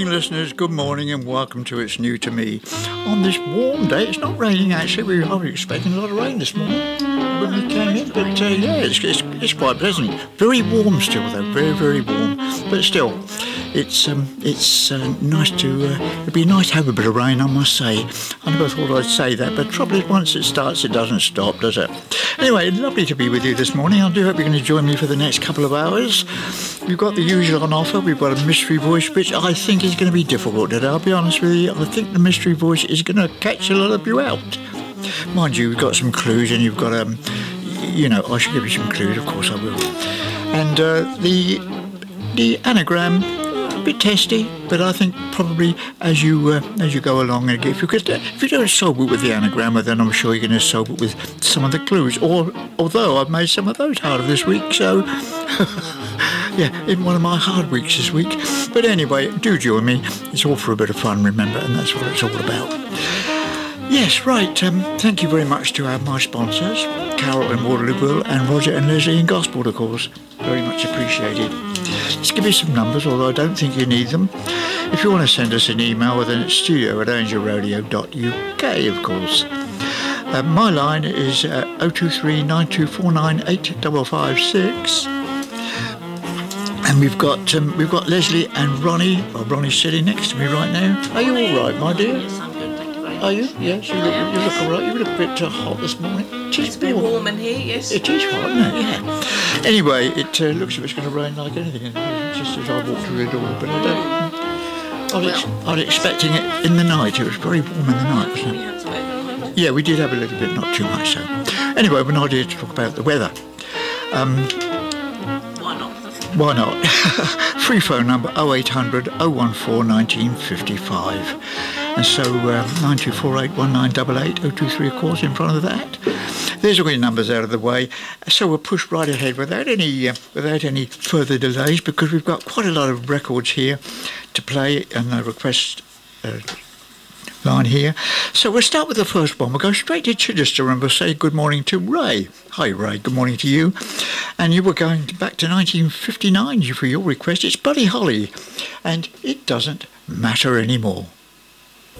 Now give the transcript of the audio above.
morning, listeners. Good morning and welcome to It's New to Me. On this warm day, it's not raining actually. We were expecting a lot of rain this morning when we came in, but it's quite pleasant. Very warm still though, very, very warm. But still, it's nice to. It'd be nice to have a bit of rain, I must say. I never thought I'd say that, but trouble is, once it starts, it doesn't stop, does it? Anyway, lovely to be with you this morning. I do hope you're going to join me for the next couple of hours. We've got the usual on offer. We've got a mystery voice, which I think is going to be difficult today. I'll be honest with you. I think the mystery voice is going to catch a lot of you out. Mind you, we've got some clues, and you've got I should give you some clues. Of course, I will. And the anagram, a bit testy, but I think probably as you go along, and if you don't solve it with the anagram, then I'm sure you're going to solve it with some of the clues. Although I've made some of those harder this week, so. Yeah, in one of my hard weeks this week. But anyway, do join me. It's all for a bit of fun, remember, and that's what it's all about. Yes, right. Thank you very much to my sponsors, Carol in Waterlooville and Roger and Leslie in Gosport, of course. Very much appreciated. Let's give you some numbers, although I don't think you need them. If you want to send us an email, then it's studio@angelradio.uk, of course. My line is 023 9249 8556. And we've got Leslie and Ronnie. Well, Ronnie's sitting next to me right now. Are you all right, my dear? Yes, I'm good, thank you very much. Are you? Yes, you look all right. You look a bit hot this morning. It's a bit warm in here, yes. It is hot, isn't it? Yeah. Anyway, it looks like it's going to rain like anything, just as I walk through the door, but I don't. I was expecting it in the night. It was very warm in the night, wasn't it? Yeah, we did have a little bit, not too much so. Anyway, we're not here to talk about the weather. Why not? Free phone number 0800 014 1955. And so 92481988 023, of course, in front of that. There's all your numbers out of the way. So we'll push right ahead without any further delays, because we've got quite a lot of records here to play and the request line here. So we'll start with the first one. We'll go straight to Chichester and we'll say good morning to Ray. Hi Ray, good morning to you. And you were going back to 1959 for your request. It's Buddy Holly and It Doesn't Matter Anymore.